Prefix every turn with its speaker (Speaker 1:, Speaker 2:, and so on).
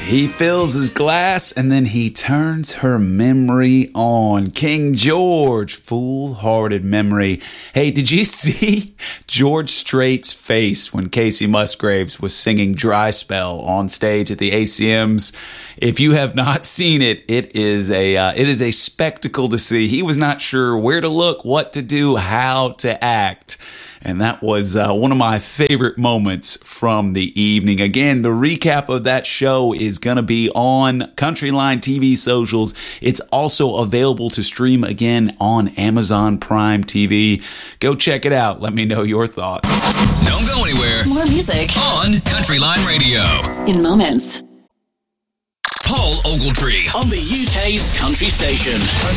Speaker 1: He fills his glass and then he turns her memory on. King George, Foolhardy Memory. Hey, did you see George Strait's face when Casey Musgraves was singing Dry Spell on stage at the ACMs? If you have not seen it, it is a spectacle to see. He was not sure where to look, what to do, how to act. And that was one of my favorite moments from the evening. Again, the recap of that show is going to be on Countryline TV socials. It's also available to stream again on Amazon Prime TV. Go check it out. Let me know your thoughts.
Speaker 2: Don't go anywhere.
Speaker 3: More music
Speaker 2: On Countryline Radio.
Speaker 3: in moments.
Speaker 2: Paul Ogletree on the UK's country station.